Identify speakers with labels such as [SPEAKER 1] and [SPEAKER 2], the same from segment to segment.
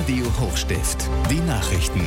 [SPEAKER 1] Radio Hochstift. Die Nachrichten.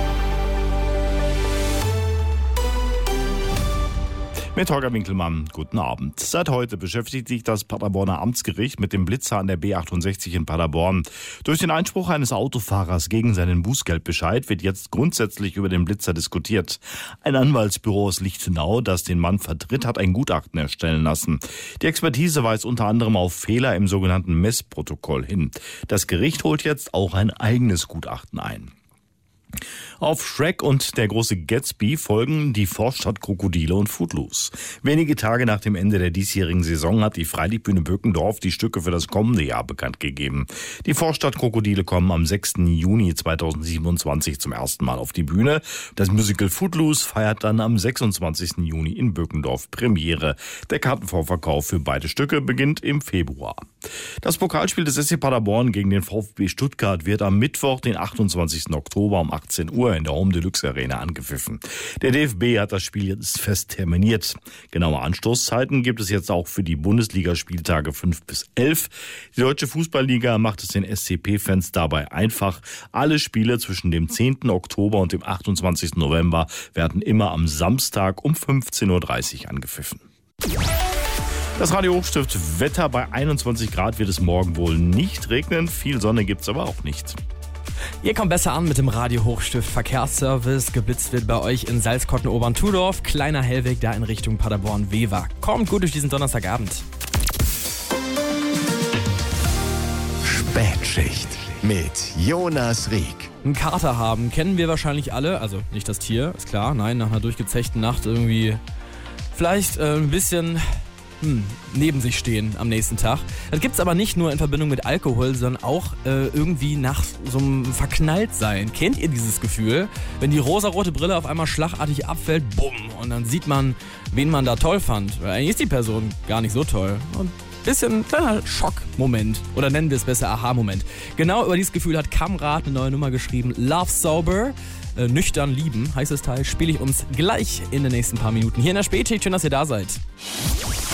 [SPEAKER 2] Mit Holger Winkelmann, guten Abend. Seit heute beschäftigt sich das Paderborner Amtsgericht mit dem Blitzer an der B68 in Paderborn. Durch den Einspruch eines Autofahrers gegen seinen Bußgeldbescheid wird jetzt grundsätzlich über den Blitzer diskutiert. Ein Anwaltsbüro aus Lichtenau, das den Mann vertritt, hat ein Gutachten erstellen lassen. Die Expertise weist unter anderem auf Fehler im sogenannten Messprotokoll hin. Das Gericht holt jetzt auch ein eigenes Gutachten ein. Auf Shrek und der große Gatsby folgen die Vorstadtkrokodile und Footloose. Wenige Tage nach dem Ende der diesjährigen Saison hat die Freilichtbühne Böckendorf die Stücke für das kommende Jahr bekannt gegeben. Die Vorstadtkrokodile kommen am 6. Juni 2027 zum ersten Mal auf die Bühne. Das Musical Footloose feiert dann am 26. Juni in Böckendorf Premiere. Der Kartenvorverkauf für beide Stücke beginnt im Februar. Das Pokalspiel des SC Paderborn gegen den VfB Stuttgart wird am Mittwoch, den 28. Oktober um 18 Uhr in der Home Deluxe Arena angepfiffen. Der DFB hat das Spiel jetzt fest terminiert. Genaue Anstoßzeiten gibt es jetzt auch für die Bundesligaspieltage 5 bis 11. Die Deutsche Fußballliga macht es den SCP-Fans dabei einfach. Alle Spiele zwischen dem 10. Oktober und dem 28. November werden immer am Samstag um 15.30 Uhr angepfiffen. Das Radio Hochstift Wetter: bei 21 Grad wird es morgen wohl nicht regnen. Viel Sonne gibt's aber auch nicht.
[SPEAKER 3] Ihr kommt besser an mit dem Radio Hochstift Verkehrsservice. Geblitzt wird bei euch in Salzkotten-Obern-Tudorf. Kleiner Hellweg da in Richtung Paderborn-Wever. Kommt gut durch diesen Donnerstagabend.
[SPEAKER 1] Spätschicht mit Jonas Rieck.
[SPEAKER 3] Einen Kater haben kennen wir wahrscheinlich alle. Also nicht das Tier, ist klar. Nein, nach einer durchgezechten Nacht irgendwie vielleicht ein bisschen neben sich stehen am nächsten Tag. Das gibt's aber nicht nur in Verbindung mit Alkohol, sondern auch irgendwie nach so einem Verknalltsein. Kennt ihr dieses Gefühl? Wenn die rosarote Brille auf einmal schlagartig abfällt, bumm, und dann sieht man, wen man da toll fand. Weil eigentlich ist die Person gar nicht so toll. Und bisschen kleiner Schockmoment. Oder nennen wir es besser Aha-Moment. Genau über dieses Gefühl hat Kamrat eine neue Nummer geschrieben. Love Sober. Nüchtern lieben heißt das Teil. Spiele ich uns gleich in den nächsten paar Minuten. Hier in der Spätschicht. Schön, dass ihr da seid.